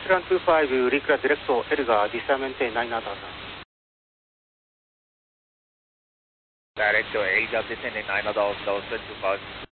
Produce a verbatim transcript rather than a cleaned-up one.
Epsilon two five, Recla Directo, Elga, Disamente nine other. Directo, Elga, descending nine other, two five.